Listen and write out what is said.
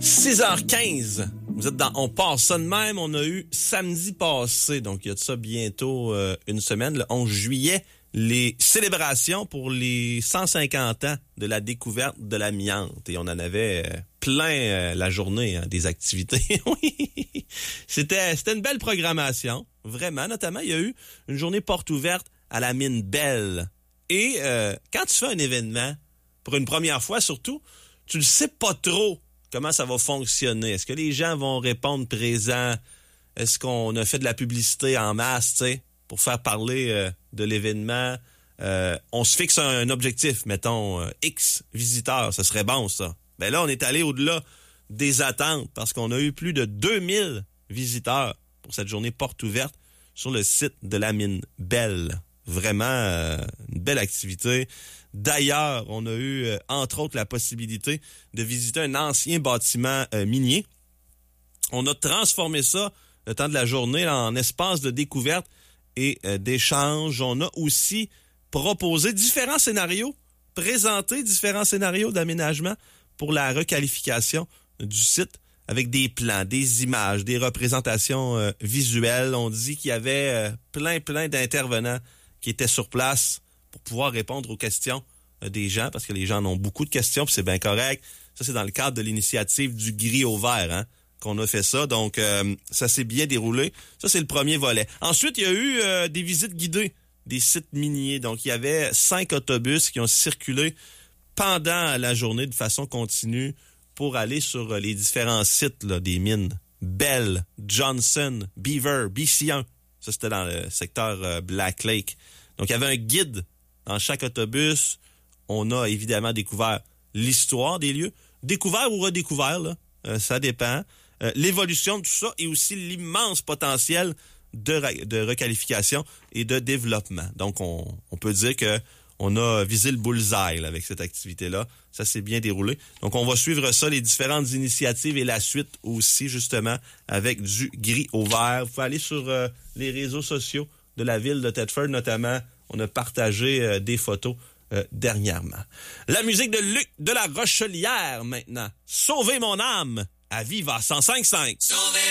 6h15. Vous êtes dans On part ça de même. On a eu samedi passé, donc il y a de ça bientôt une semaine, le 11 juillet, les célébrations pour les 150 ans de la découverte de l'amiante. Et on en avait plein la journée, des activités. Oui, c'était une belle programmation, vraiment. Notamment, il y a eu une journée porte ouverte à la mine Belle. Et quand tu fais un événement, pour une première fois surtout, tu ne sais pas trop comment ça va fonctionner. Est-ce que les gens vont répondre présents? Est-ce qu'on a fait de la publicité en masse, tu sais, pour faire parler de l'événement? On se fixe un objectif, mettons, X visiteurs, ça serait bon, ça. Ben là, on est allé au-delà des attentes parce qu'on a eu plus de 2000 visiteurs pour cette journée porte ouverte sur le site de la mine Belle. Vraiment une belle activité. D'ailleurs, on a eu, entre autres, la possibilité de visiter un ancien bâtiment minier. On a transformé ça, le temps de la journée, là, en espace de découverte et d'échange. On a aussi proposé différents scénarios, présenté différents scénarios d'aménagement pour la requalification du site avec des plans, des images, des représentations visuelles. On dit qu'il y avait plein d'intervenants qui étaient sur place pour pouvoir répondre aux questions des gens, parce que les gens en ont beaucoup de questions, puis c'est bien correct. Ça, c'est dans le cadre de l'initiative du gris au vert qu'on a fait ça. Donc, ça s'est bien déroulé. Ça, c'est le premier volet. Ensuite, il y a eu des visites guidées des sites miniers. Donc, il y avait 5 autobus qui ont circulé pendant la journée de façon continue pour aller sur les différents sites là, des mines. Bell, Johnson, Beaver, BC1. Ça, c'était dans le secteur Black Lake. Donc, il y avait un guide dans chaque autobus. On a évidemment découvert l'histoire des lieux. Découvert ou redécouvert, là, ça dépend. L'évolution de tout ça et aussi l'immense potentiel de requalification et de développement. Donc, on peut dire que on a visé le bullseye là, avec cette activité-là. Ça s'est bien déroulé. Donc, on va suivre ça, les différentes initiatives et la suite aussi, justement, avec du gris au vert. Vous pouvez aller sur les réseaux sociaux de la ville de Thetford, notamment. On a partagé des photos dernièrement. La musique de Luc de la Rochelière, maintenant. Sauvez mon âme à Viva 105.5.